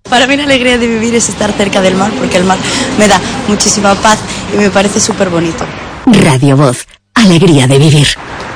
Para mí la alegría de vivir es estar cerca del mar, porque el mar me da muchísima paz y me parece súper bonito. Radio Voz, alegría de vivir.